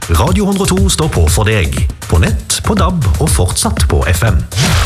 Radio 102 står på for deg. På nett, på DAB og fortsatt på FM.